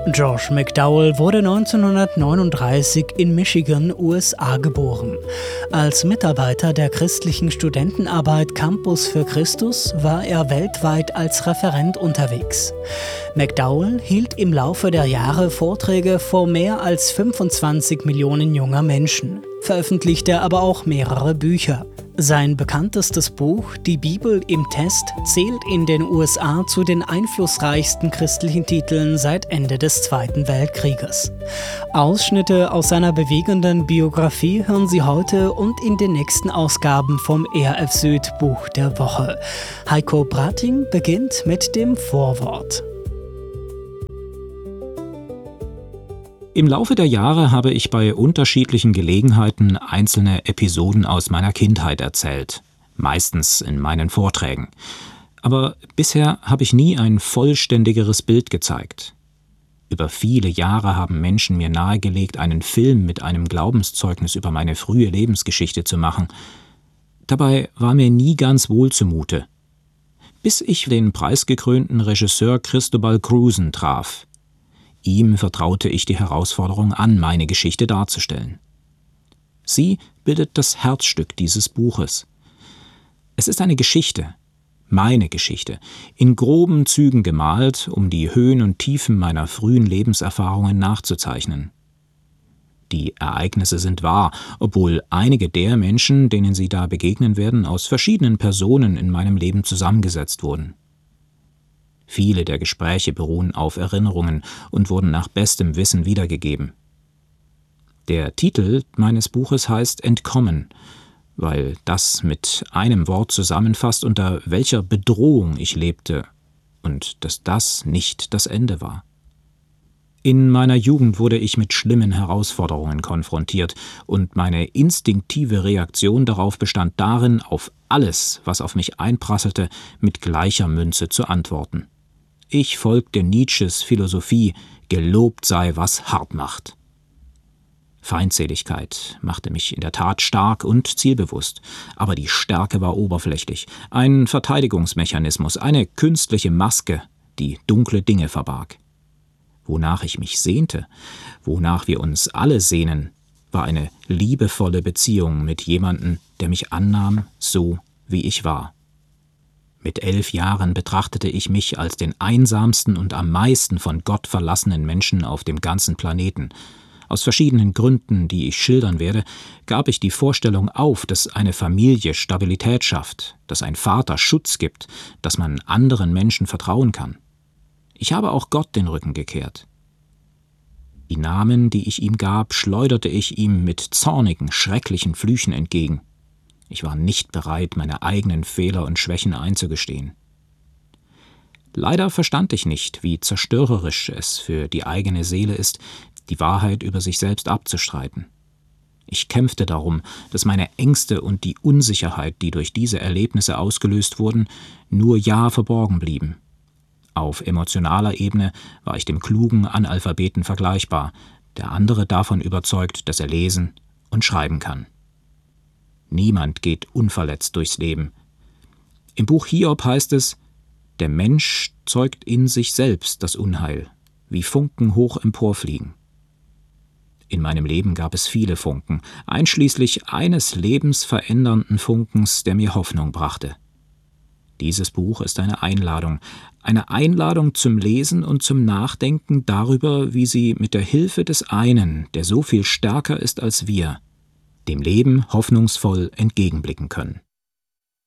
Josh McDowell wurde 1939 in Michigan, USA geboren. Als Mitarbeiter der christlichen Studentenarbeit Campus für Christus war er weltweit als Referent unterwegs. McDowell hielt im Laufe der Jahre Vorträge vor mehr als 25 Millionen junger Menschen, veröffentlichte aber auch mehrere Bücher. Sein bekanntestes Buch, Die Bibel im Test, zählt in den USA zu den einflussreichsten christlichen Titeln seit Ende des Zweiten Weltkrieges. Ausschnitte aus seiner bewegenden Biografie hören Sie heute und in den nächsten Ausgaben vom ERF Süd Buch der Woche. Heiko Brating beginnt mit dem Vorwort. Im Laufe der Jahre habe ich bei unterschiedlichen Gelegenheiten einzelne Episoden aus meiner Kindheit erzählt, meistens in meinen Vorträgen. Aber bisher habe ich nie ein vollständigeres Bild gezeigt. Über viele Jahre haben Menschen mir nahegelegt, einen Film mit einem Glaubenszeugnis über meine frühe Lebensgeschichte zu machen. Dabei war mir nie ganz wohl zumute. Bis ich den preisgekrönten Regisseur Cristobal Cruzen traf. Ihm vertraute ich die Herausforderung an, meine Geschichte darzustellen. Sie bildet das Herzstück dieses Buches. Es ist eine Geschichte, meine Geschichte, in groben Zügen gemalt, um die Höhen und Tiefen meiner frühen Lebenserfahrungen nachzuzeichnen. Die Ereignisse sind wahr, obwohl einige der Menschen, denen Sie da begegnen werden, aus verschiedenen Personen in meinem Leben zusammengesetzt wurden. Viele der Gespräche beruhen auf Erinnerungen und wurden nach bestem Wissen wiedergegeben. Der Titel meines Buches heißt Entkommen, weil das mit einem Wort zusammenfasst, unter welcher Bedrohung ich lebte und dass das nicht das Ende war. In meiner Jugend wurde ich mit schlimmen Herausforderungen konfrontiert und meine instinktive Reaktion darauf bestand darin, auf alles, was auf mich einprasselte, mit gleicher Münze zu antworten. Ich folgte Nietzsches Philosophie, gelobt sei, was hart macht. Feindseligkeit machte mich in der Tat stark und zielbewusst, aber die Stärke war oberflächlich, ein Verteidigungsmechanismus, eine künstliche Maske, die dunkle Dinge verbarg. Wonach ich mich sehnte, wonach wir uns alle sehnen, war eine liebevolle Beziehung mit jemandem, der mich annahm, so wie ich war. Mit 11 Jahren betrachtete ich mich als den einsamsten und am meisten von Gott verlassenen Menschen auf dem ganzen Planeten. Aus verschiedenen Gründen, die ich schildern werde, gab ich die Vorstellung auf, dass eine Familie Stabilität schafft, dass ein Vater Schutz gibt, dass man anderen Menschen vertrauen kann. Ich habe auch Gott den Rücken gekehrt. Die Namen, die ich ihm gab, schleuderte ich ihm mit zornigen, schrecklichen Flüchen entgegen. Ich war nicht bereit, meine eigenen Fehler und Schwächen einzugestehen. Leider verstand ich nicht, wie zerstörerisch es für die eigene Seele ist, die Wahrheit über sich selbst abzustreiten. Ich kämpfte darum, dass meine Ängste und die Unsicherheit, die durch diese Erlebnisse ausgelöst wurden, nur ja verborgen blieben. Auf emotionaler Ebene war ich dem klugen Analphabeten vergleichbar, der andere davon überzeugt, dass er lesen und schreiben kann. Niemand geht unverletzt durchs Leben. Im Buch Hiob heißt es, der Mensch zeugt in sich selbst das Unheil, wie Funken hoch emporfliegen. In meinem Leben gab es viele Funken, einschließlich eines lebensverändernden Funkens, der mir Hoffnung brachte. Dieses Buch ist eine Einladung zum Lesen und zum Nachdenken darüber, wie Sie mit der Hilfe des einen, der so viel stärker ist als wir, dem Leben hoffnungsvoll entgegenblicken können.